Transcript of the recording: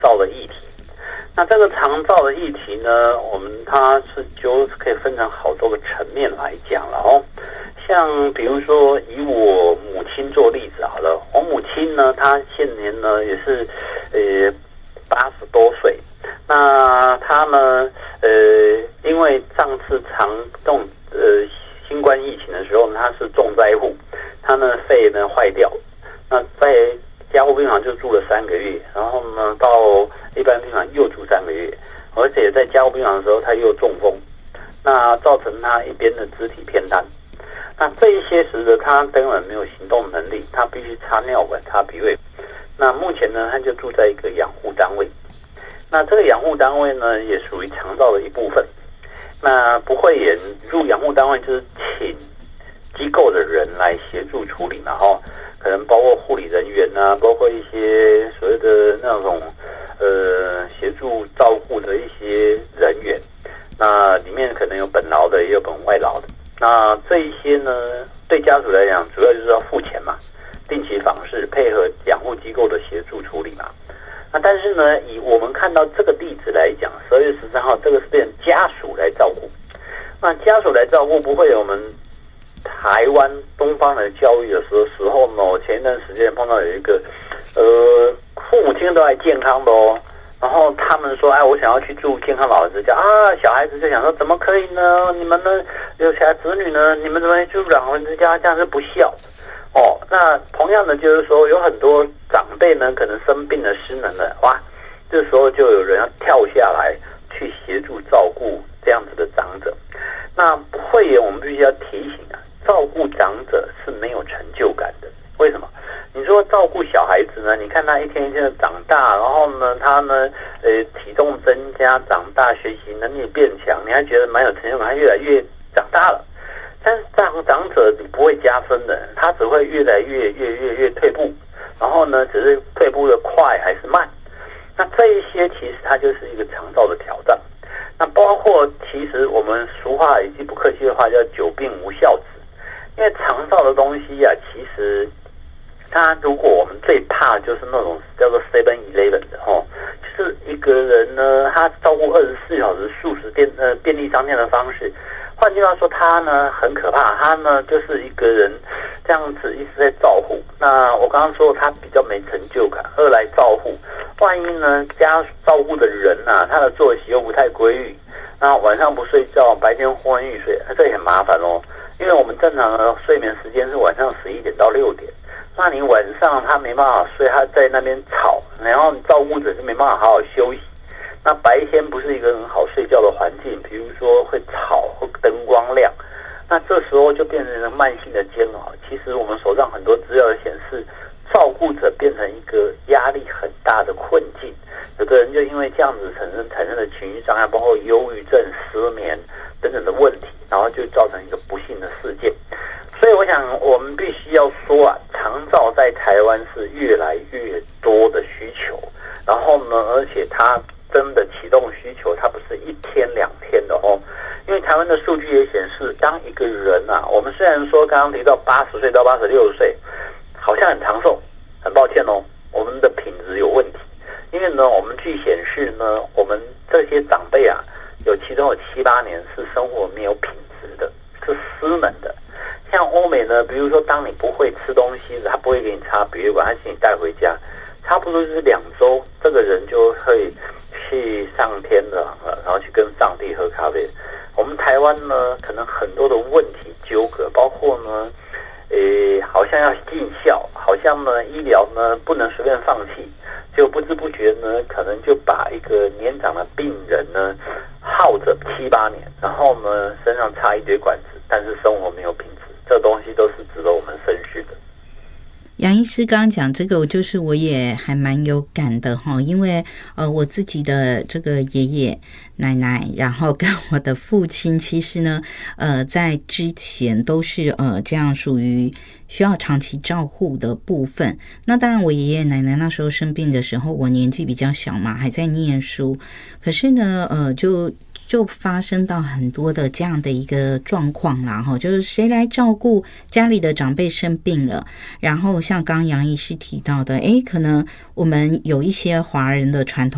照的议题。那这个长照的议题呢，它就是可以分成好多个层面来讲了哦。像比如说以我母亲做例子好了，我母亲呢，她现年呢也是80多岁。那她呢因为上次新冠疫情的时候呢，她是重灾户，她呢肺呢坏掉，那在加护病房就住了3个月，然后呢到一般病房又住3个月，而且在加护病房的时候他又中风，那造成他一边的肢体偏瘫。那这一些使得他根本没有行动能力，他必须插尿管、插鼻胃。那目前呢，他就住在一个养护单位。那这个养护单位呢，也属于长照的一部分。那不会也入养护单位就是请机构的人来协助处理嘛，可能包括护理人员啊，包括一些所谓的那种协助照顾的一些人员。那里面可能有本劳的，也有本外劳的。那这一些呢，对家属来讲，主要就是要付钱嘛，定期访视，配合养护机构的协助处理嘛。那但是呢，以我们看到这个例子来讲，12月13号这个是变成家属来照顾。那家属来照顾不会有我们台湾东方的教育的时候呢，我前一段时间碰到有一个父母亲都还健康的哦，然后他们说我想要去住健康老人之家啊，小孩子就想说怎么可以呢？你们呢有小孩子女呢，你们怎么住老人之家？这样是不孝哦。那同样的就是说，有很多长辈呢可能生病了、失能了，哇，这时候就有人要跳下来去协助照顾这样子的长者。那会员我们必须要提醒照顾长者是没有成就感的。为什么？你说照顾小孩子呢，你看他一天一天的长大，然后呢他呢体重增加，长大，学习能力变强，你还觉得蛮有成就感，他越来越长大了。但是长者你不会加分的，他只会越来越退步，然后呢只是退步的快还是慢。那这一些其实它就是一个长照的挑战。那包括其实我们俗话以及不客气的话叫久病无孝子，因为长照的东西其实它如果我们最怕就是那种叫做 7-Eleven 的就是一个人呢他照顾24小时素食便利商店的方式。换句话说，他呢很可怕，他呢就是一个人这样子一直在照顾。那我刚刚说他比较没成就感，二来照顾，万一呢照顾的人他的作息又不太规律，那晚上不睡觉，白天昏昏欲睡，这也很麻烦哦。因为我们正常的睡眠时间是晚上11点到6点，那你晚上他没办法睡，他在那边吵，然后照顾者是没办法好好休息。那白天不是一个很好睡觉的环境，比如说会吵或灯光亮，那这时候就变成了慢性的煎熬。其实我们手上很多资料显示，照顾者变成一个压力很大的困境。有的人就因为这样子产生的情绪障碍，包括忧郁症、失眠等等的问题，然后就造成一个不幸的事件。所以我想我们必须要说长照在台湾是越来越多的需求，然后呢，而且它真的启动需求，它不是1天2天的哦。因为台湾的数据也显示，当一个人我们虽然说刚刚提到80岁到86岁，好像很长寿，很抱歉哦，我们的品质有问题。因为呢，我们据显示呢，我们这些长辈其中有7-8年是生活没有品质的，是失能的。像欧美呢，比如说当你不会吃东西，他不会给你插鼻胃管，他请你带回家，差不多就是2周，这个人就会去上天了，然后去跟上帝喝咖啡。我们台湾呢，可能很多的问题纠葛，包括呢，好像要尽孝，好像呢医疗呢不能随便放弃，就不知不觉呢，可能就把一个年长的病人呢耗着7-8年，然后呢身上插一堆管子，但是生活没有品质，这东西都是值得我们深思的。 杨医师刚刚讲这个，我也还蛮有感的哈，因为我自己的这个爷爷奶奶，然后跟我的父亲，其实呢在之前都是这样属于需要长期照护的部分。那当然我爷爷奶奶那时候生病的时候，我年纪比较小嘛，还在念书，可是呢就发生到很多的这样的一个状况啦，就是谁来照顾家里的长辈生病了，然后像刚杨医师提到的，可能我们有一些华人的传统